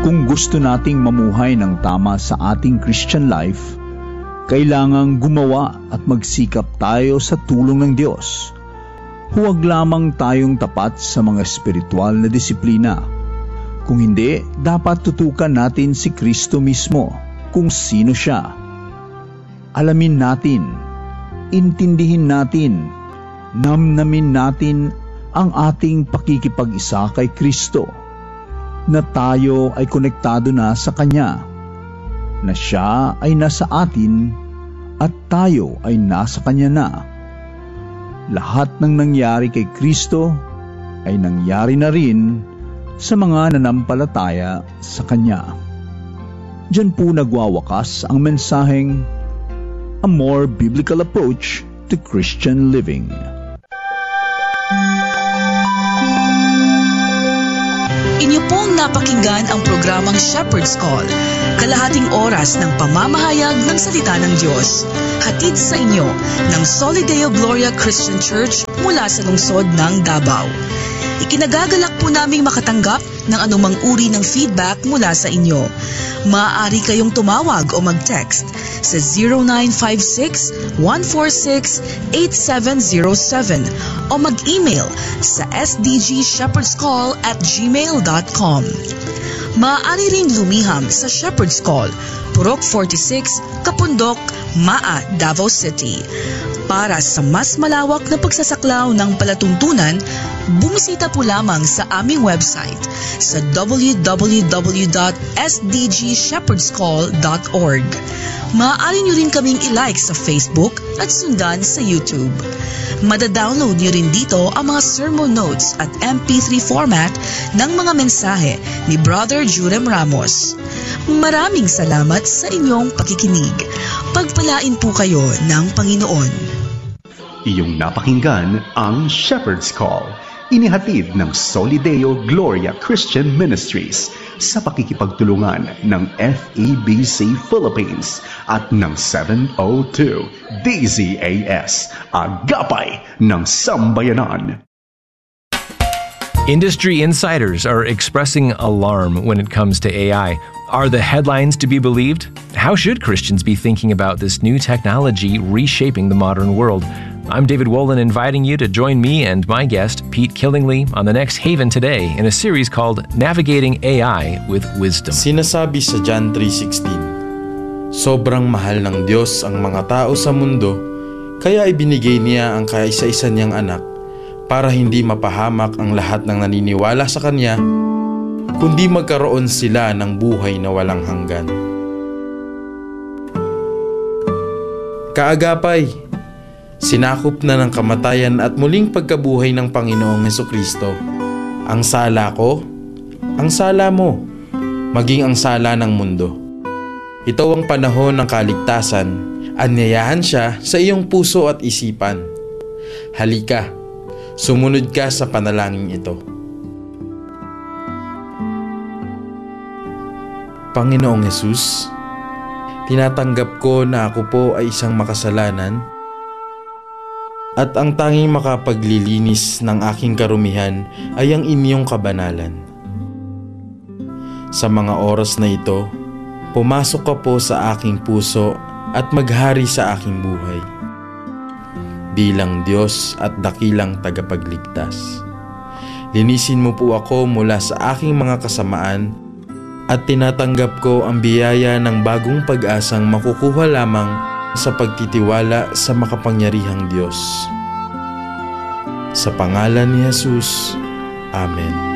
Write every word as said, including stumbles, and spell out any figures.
Kung gusto nating mamuhay ng tama sa ating Christian life, kailangang gumawa at magsikap tayo sa tulong ng Diyos. Huwag lamang tayong tapat sa mga espiritual na disiplina. Kung hindi, dapat tutukan natin si Kristo mismo, kung sino siya. Alamin natin, intindihin natin, namnamin natin ang ating pakikipag-isa kay Kristo, na tayo ay konektado na sa Kanya, na Siya ay nasa atin at tayo ay nasa Kanya na. Lahat ng nangyari kay Kristo ay nangyari na rin sa mga nanampalataya sa Kanya. Diyan po nagwawakas ang mensaheng A More Biblical Approach to Christian Living. Inyo pong napakinggan ang programang Shepherd's Call, kalahating oras ng pamamahayag ng salita ng Diyos. Hatid sa inyo ng Solideo Gloria Christian Church mula sa lungsod ng Davao. Ikinagagalak po naming makatanggap ng anumang uri ng feedback mula sa inyo. Maaari kayong tumawag o mag-text sa zero nine five six, one four six, eight seven zero seven o mag-email sa s d g shepherds call at gmail dot com. Maaari ring lumiham sa Shepherd's Call, Purok forty-six, Kapundok, Maa, Davao City. Para sa mas malawak na pagsasaklaw ng palatuntunan, bumisita po lamang sa aming website sa w w w dot s d g shepherds call dot org. Maaari nyo rin kaming i-like sa Facebook at sundan sa YouTube. Madadownload nyo rin dito ang mga sermon notes at M P three format ng mga mensahe ni Brother Jurem Ramos. Maraming salamat sa inyong pakikinig. Pagpalain po kayo ng Panginoon. Iyong napakinggan ang Shepherd's Call, inihatid ng Solideo Gloria Christian Ministries sa pakikipagtulungan ng F E B C Philippines at ng seven oh two D Z A S, Agapay ng Sambayanan. Industry insiders are expressing alarm when it comes to A I. Are the headlines to be believed? How should Christians be thinking about this new technology reshaping the modern world? I'm David Wolin, inviting you to join me and my guest, Pete Killingley, on the next Haven Today in a series called Navigating A I with Wisdom. Sinasabi sa John three sixteen, sobrang mahal ng Diyos ang mga tao sa mundo, kaya ibinigay niya ang kaisa-isa niyang anak para hindi mapahamak ang lahat ng naniniwala sa Kanya, kundi magkaroon sila ng buhay na walang hanggan. Kaagapay, sinakop na ng kamatayan at muling pagkabuhay ng Panginoong Hesukristo ang sala ko, ang sala mo, maging ang sala ng mundo. Ito ang panahon ng kaligtasan. Anyayahan siya sa iyong puso at isipan. Halika, sumunod ka sa panalangin ito. Panginoong Hesus, tinatanggap ko na ako po ay isang makasalanan at ang tanging makapaglilinis ng aking karumihan ay ang inyong kabanalan. Sa mga oras na ito, pumasok ka po sa aking puso at maghari sa aking buhay bilang Diyos at dakilang tagapagligtas. Linisin mo po ako mula sa aking mga kasamaan at tinatanggap ko ang biyaya ng bagong pag-asang makukuha lamang sa pagtitiwala sa makapangyarihang Diyos. Sa pangalan ni Jesus, Amen.